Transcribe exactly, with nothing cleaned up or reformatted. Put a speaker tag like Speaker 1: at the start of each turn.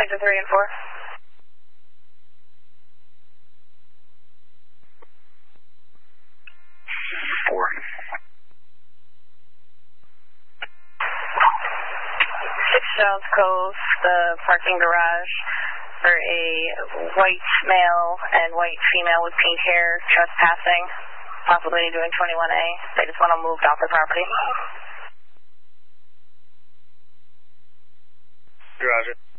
Speaker 1: Sector three and four.
Speaker 2: Four.
Speaker 1: Six Jones Cove, the parking garage for a white male and white female with pink hair trespassing, possibly doing twenty-one A. They just want to move off the property.
Speaker 2: Roger.